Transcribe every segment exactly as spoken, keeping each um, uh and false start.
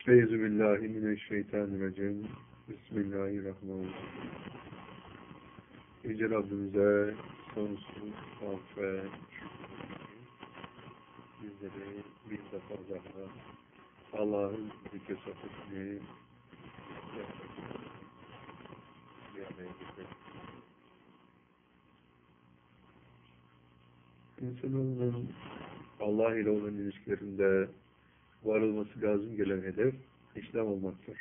Estağfirullah. Bismillahirrahmanirrahim. Yüce Rabbimize sonsuz af ve bizleri bir defa daha Allah'ın zikir sohbetini bir araya getirdik. İnsanoğlunun Allah ile olan ilişkilerinde varılması lazım gelen hedef İslam olmaktır.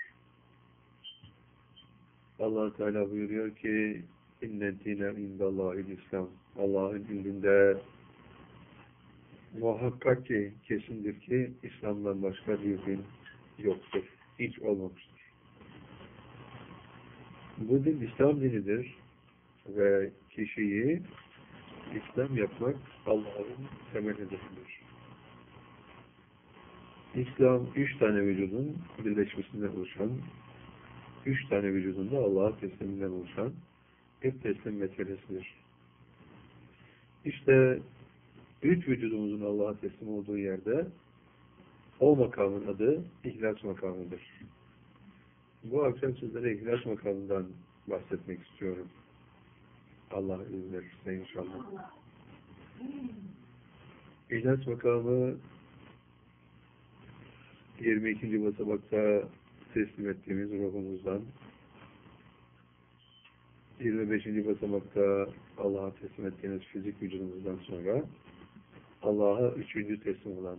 Allah Teala buyuruyor ki İnne dîne indallâhil İslam. Allah'ın indinde muhakkak ki, kesindir ki İslam'dan başka bir din yoktur. Hiç olmamıştır. Bu din İslam dinidir ve kişiyi İslam yapmak Allah'ın temel hedefidir. İslam üç tane vücudun birleşmesinden oluşan, üç tane vücudunda Allah'a tesliminden oluşan bir teslim meselesidir. İşte üç vücudumuzun Allah'a teslim olduğu yerde o makamın adı İhlas makamıdır. Bu akşam sizlere İhlas makamından bahsetmek istiyorum. Allah izin verirse inşallah. İhlas makamı yirmi ikinci basamakta teslim ettiğimiz ruhumuzdan, yirmi beşinci basamakta Allah'a teslim ettiğiniz fizik vücudumuzdan sonra Allah'a üçüncü teslim olan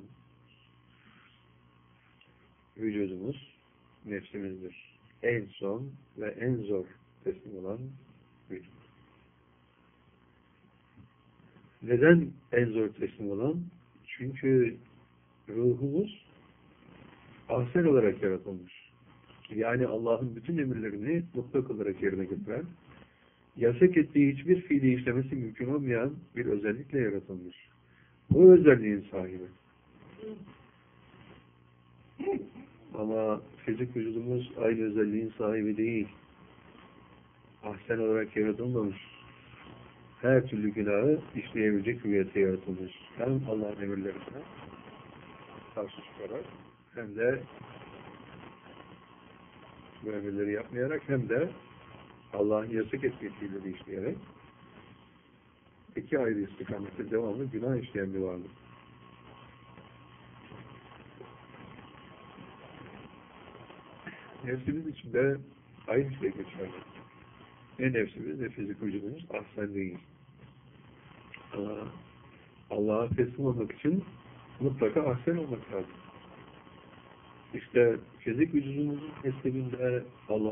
vücudumuz nefsimizdir. En son ve en zor teslim olan vücut. Neden en zor teslim olan? Çünkü ruhumuz ahsen olarak yaratılmış. Yani Allah'ın bütün emirlerini mutlak olarak yerine getiren, yasak ettiği hiçbir fiili işlemesi mümkün olmayan bir özellikle yaratılmış. Bu özelliğin sahibi. Ama fizik vücudumuz aynı özelliğin sahibi değil. Ahsen olarak yaratılmamış. Her türlü günahı işleyebilecek hüviyete yaratılmış. Hem Allah'ın emirlerine karşı çıkarak hem de bu emirleri yapmayarak hem de Allah'ın yasak ettiği fiilleri işleyerek iki ayrı istikamette devamlı günah işleyen bir varlık. Nefsimiz içinde aynı şey geçerli. Ne nefsimiz ne fizik vücudumuz ahsen değil. Ama Allah'a teslim olmak için mutlaka ahsen olmak lazım. İşte fizik vücudumuzun tesliminde Allah